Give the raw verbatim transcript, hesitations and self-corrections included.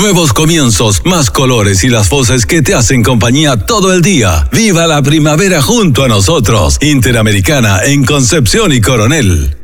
Nuevos comienzos, más colores y las voces que te hacen compañía todo el día. ¡Viva la primavera junto a nosotros! Interamericana en Concepción y Coronel.